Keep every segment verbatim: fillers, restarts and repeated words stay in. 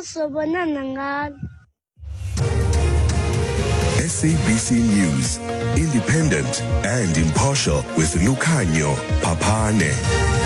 S A B C News, independent and impartial with Lukhanyo Papane.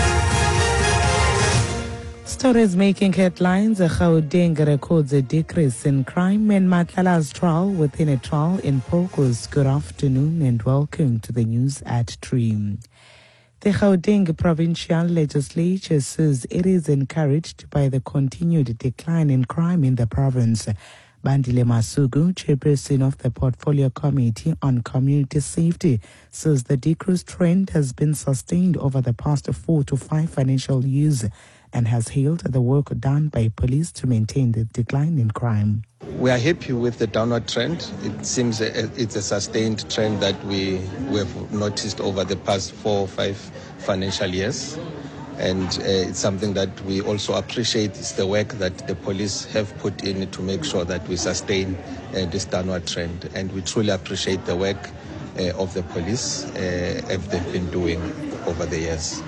Stories making headlines. Gauteng records a decrease in crime and Matlala's trial within a trial in progress. Good afternoon and welcome to the news at three. The Gauteng Provincial Legislature says it is encouraged by the continued decline in crime in the province. Bandile Masuku, chairperson of the Portfolio Committee on Community Safety, says the decrease trend has been sustained over the past four to five financial years and has hailed the work done by police to maintain the decline in crime. We are happy with the downward trend. It seems it's a sustained trend that we, we have noticed over the past four or five financial years. And uh, it's something that we also appreciate. It's the work that the police have put in to make sure that we sustain uh, this downward trend. And we truly appreciate the work uh, of the police uh, have they've been doing over the years.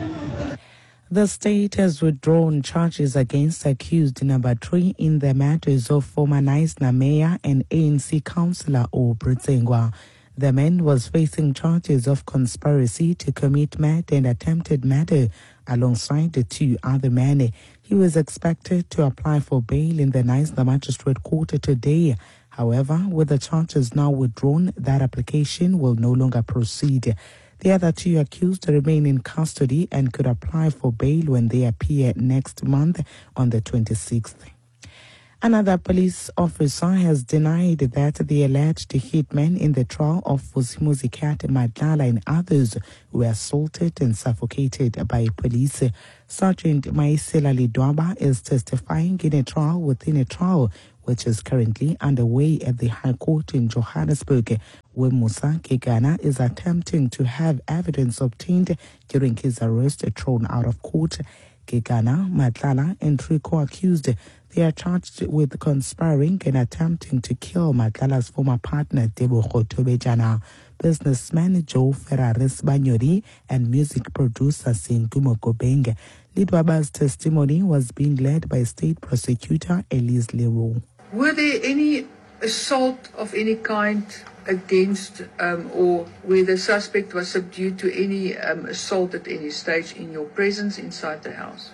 The state has withdrawn charges against accused number three in the matters of former Knysna mayor and A N C councillor Aubrey Tsengwa. The man was facing charges of conspiracy to commit murder and attempted murder alongside the two other men. He was expected to apply for bail in the Knysna Magistrate Court today. However, with the charges now withdrawn, that application will no longer proceed. The other two accused remain in custody and could apply for bail when they appear next month on the twenty-sixth. Another police officer has denied that the alleged hitmen in the trial of Vusimuzi Cat Madlala and others were assaulted and suffocated by police. Sergeant Maisela Lidwaba is testifying in a trial within a trial which is currently underway at the High Court in Johannesburg, where Musa Kekana is attempting to have evidence obtained during his arrest thrown out of court. Kekana, Madlala, and three co-accused. They are charged with conspiring and attempting to kill Madlala's former partner, Tebogo Tobejana, businessman Joe Ferraris Banyori, and music producer Senkumo Kobeng. Lidwaba's testimony was being led by State Prosecutor Elise Leroux. Were there any assault of any kind against um, or where the suspect was subdued to any um, assault at any stage in your presence inside the house?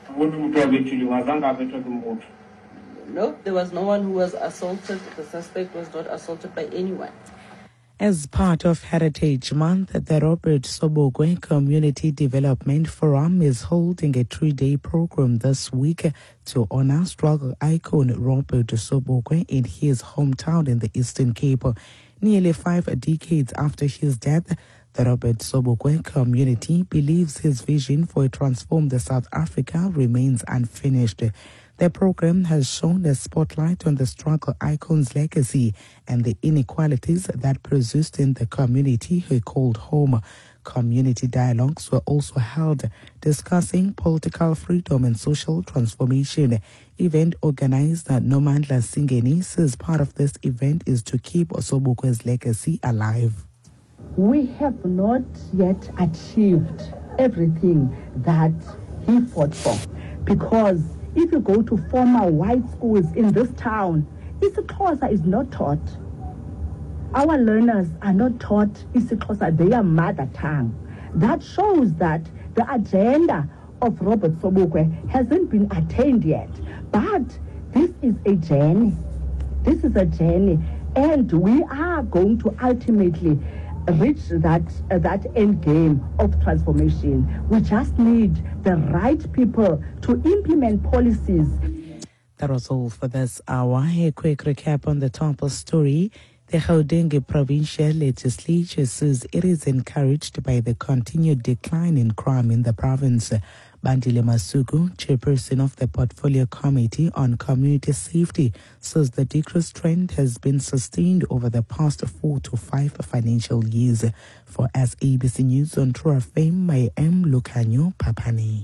No, there was no one who was assaulted. The suspect was not assaulted by anyone. As part of Heritage Month, the Robert Sobukwe Community Development Forum is holding a three-day program this week to honor struggle icon Robert Sobukwe in his hometown in the Eastern Cape. Nearly five decades after his death, the Robert Sobukwe community believes his vision for a transformed South Africa remains unfinished. The program has shone a spotlight on the struggle icon's legacy and the inequalities that persist in the community he called home. Community dialogues were also held discussing political freedom and social transformation. Event organizer Nomandla Singeni says part of this event is to keep Sobukwe's legacy alive. We have not yet achieved everything that he fought for, because if you go to former white schools in this town, isiXhosa is not taught. Our learners are not taught isiXhosa, their mother tongue. That shows that the agenda of Robert Sobukwe hasn't been attained yet. But this is a journey. This is a journey. And we are going to ultimately reach that uh, that end game of transformation. We just need the right people to implement policies. That was all for this hour. A quick recap on the top of story. The Gauteng Provincial Legislature says it is encouraged by the continued decline in crime in the province. Bandile Masuku, chairperson of the Portfolio Committee on Community Safety, says the decrease trend has been sustained over the past four to five financial years. For S A B C News on True F M, I am Lukhanyo Papane.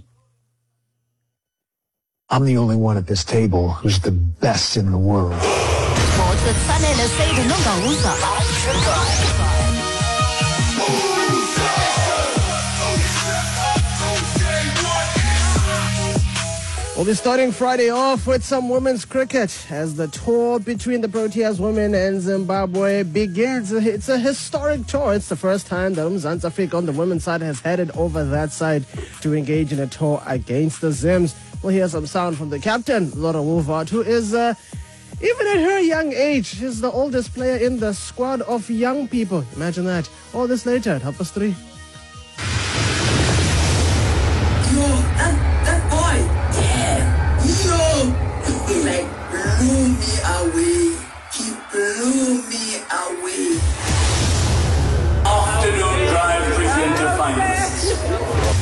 I'm the only one at this table who's the best in the world. We'll be starting Friday off with some women's cricket as the tour between the Proteas women and Zimbabwe begins. It's a historic tour. It's the first time that Mzansi Afrika on the women's side has headed over that side to engage in a tour against the Zims. We'll hear some sound from the captain, Laura Wolvaardt, who is, uh, even at her young age, is the oldest player in the squad of young people. Imagine that. All this later at half past three. Yo, that, that boy, yeah, yo, he like blew me away. He blew me away. Afternoon drive presenter finalists.